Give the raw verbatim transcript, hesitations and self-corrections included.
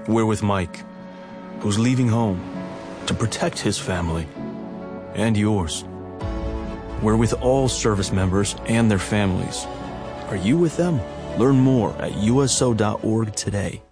We're with Mike, who's leaving home to protect his family and yours. We're with all service members and their families. Are you with them? Learn more at U S O dot org today.